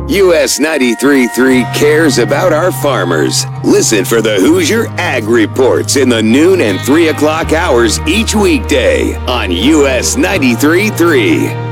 US 93.3 cares about our farmers. Listen for the Hoosier Ag Reports in the noon and 3 o'clock hours each weekday on US 93.3.